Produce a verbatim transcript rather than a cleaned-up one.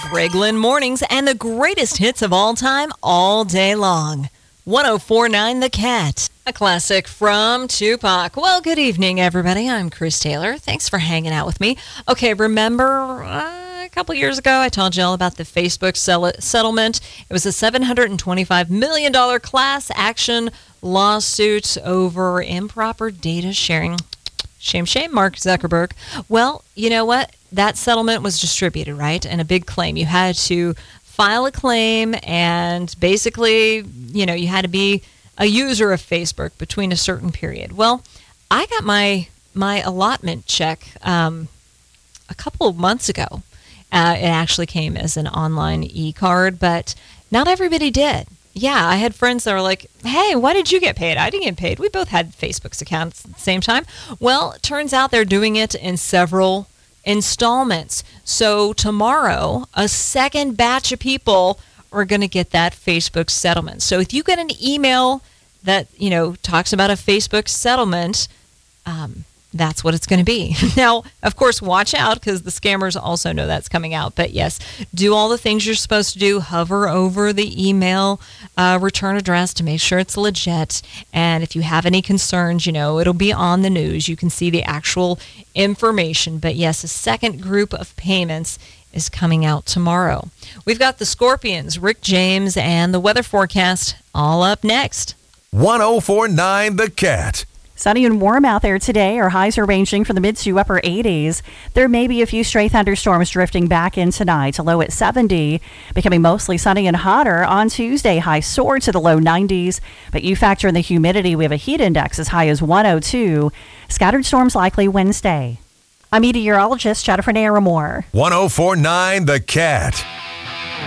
Greg Lynn Mornings and the greatest hits of all time all day long. one oh four point nine The Cat, a classic from Tupac. Well, good evening, everybody. I'm Chris Taylor. Thanks for hanging out with me. Okay, remember uh, a couple years ago I told you all about the Facebook sell- settlement. It was a seven hundred twenty-five million dollars class action lawsuit over improper data sharing. Shame, shame, Mark Zuckerberg. Well, you know what? That settlement was distributed, right? And a big claim. You had to file a claim, and basically, you know, you had to be a user of Facebook between a certain period. Well, I got my my allotment check um, a couple of months ago. Uh, it actually came as an online e-card, but not everybody did. Yeah, I had friends that were like, hey, why did you get paid? I didn't get paid. We both had Facebook's accounts at the same time. Well, it turns out they're doing it in several installments. So tomorrow, a second batch of people are going to get that Facebook settlement. So if you get an email that, you know, talks about a Facebook settlement, um, that's what it's going to be. Now, of course, watch out because the scammers also know that's coming out. But yes, do all the things you're supposed to do. Hover over the email uh, return address to make sure it's legit. And if you have any concerns, you know, it'll be on the news. You can see the actual information. But yes, a second group of payments is coming out tomorrow. We've got the Scorpions, Rick James, and the weather forecast all up next. one oh four point nine The Cat. Sunny and warm out there today. Our highs are ranging from the mid to upper eighties. There may be a few stray thunderstorms drifting back in tonight. A low at seventy. Becoming mostly sunny and hotter on Tuesday. Highs soar to the low nineties. But you factor in the humidity. We have a heat index as high as one oh two. Scattered storms likely Wednesday. I'm meteorologist Jennifer Naramore. one oh four point nine The Cat.